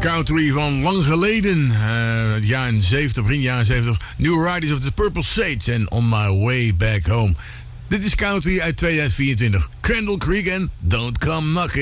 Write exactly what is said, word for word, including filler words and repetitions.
Country van lang geleden. Uh, de jaren zeventig, begin jaren zeventig. New Riders of the Purple Sage en On My Way Back Home. Dit is Country uit tweeduizend vierentwintig. Crandall Creek en Don't Come Knocking.